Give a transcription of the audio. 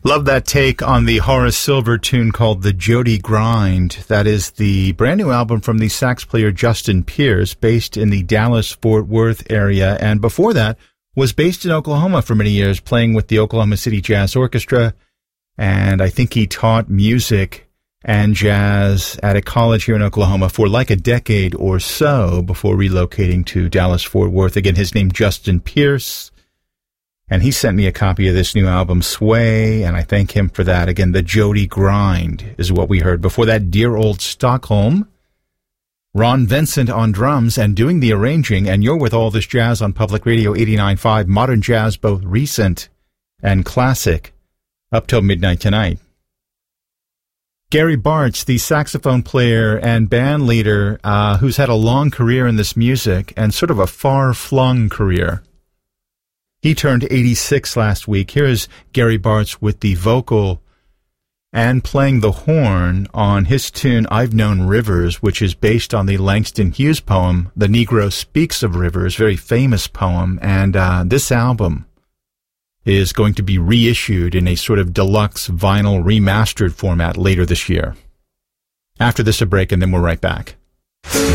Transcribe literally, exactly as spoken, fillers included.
Love that take on the Horace Silver tune called The Jody Grind. That is the brand new album from the sax player Justin Pierce, based in the Dallas-Fort Worth area, and before that was based in Oklahoma for many years, playing with the Oklahoma City Jazz Orchestra, and I think he taught music and jazz at a college here in Oklahoma for like a decade or so before relocating to Dallas-Fort Worth. Again, his name Justin Pierce. And he sent me a copy of this new album, Sway, and I thank him for that. Again, The Jody Grind is what we heard. Before that, Dear Old Stockholm, Ron Vincent on drums and doing the arranging, and you're with All This Jazz on Public Radio eighty-nine point five, modern jazz, both recent and classic, up till midnight tonight. Gary Bartz, the saxophone player and band leader, uh, who's had a long career in this music and sort of a far-flung career. He turned eighty-six last week. Here is Gary Bartz with the vocal and playing the horn on his tune, I've Known Rivers, which is based on the Langston Hughes poem, The Negro Speaks of Rivers, very famous poem. And uh, this album is going to be reissued in a sort of deluxe vinyl remastered format later this year. After this, a break, and then we're right back.